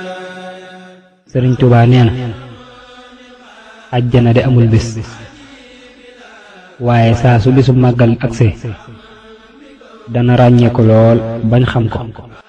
Sëriñ Tuubaa nee na àjjana de amul bis waaye saa su bisu màggal agsee dana ràññeeku lool bañ xam ko